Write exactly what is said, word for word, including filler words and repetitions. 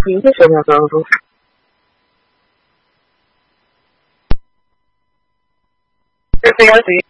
第一个十秒钟钟。这是幺十一。